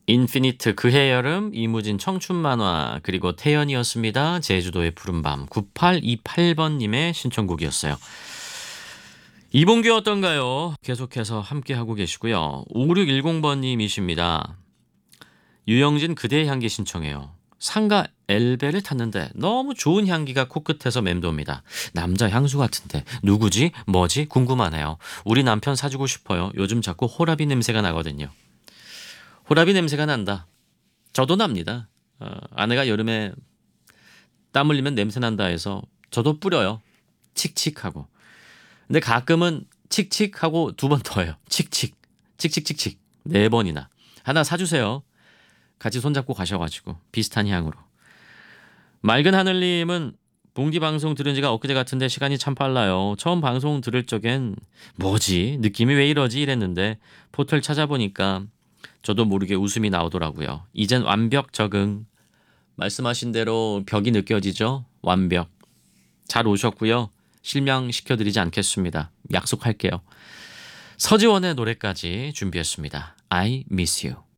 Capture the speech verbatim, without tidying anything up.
인피니트 그해 여름, 이무진 청춘 만화, 그리고 태연이었습니다. 제주도의 푸른밤. 구팔이팔 번님의 신청곡이었어요. 이봉규 어떤가요? 계속해서 함께하고 계시고요. 오육일공 번님이십니다. 유영진 그대의 향기 신청해요. 상가 엘베를 탔는데 너무 좋은 향기가 코끝에서 맴돕니다. 남자 향수 같은데 누구지? 뭐지? 궁금하네요. 우리 남편 사주고 싶어요. 요즘 자꾸 호라비 냄새가 나거든요. 호라비 냄새가 난다. 저도 납니다. 어, 아내가 여름에 땀 흘리면 냄새 난다 해서 저도 뿌려요. 칙칙하고. 근데 가끔은 칙칙하고 두 번 더 해요. 칙칙. 칙칙칙칙. 네 번이나. 하나 사주세요. 같이 손잡고 가셔가지고 비슷한 향으로. 맑은 하늘님은 봉디 방송 들은 지가 엊그제 같은데 시간이 참 빨라요. 처음 방송 들을 적엔 뭐지? 느낌이 왜 이러지? 이랬는데 포털 찾아보니까 저도 모르게 웃음이 나오더라고요. 이젠 완벽 적응. 말씀하신 대로 벽이 느껴지죠? 완벽. 잘 오셨고요. 실명시켜드리지 않겠습니다. 약속할게요. 서지원의 노래까지 준비했습니다. I miss you.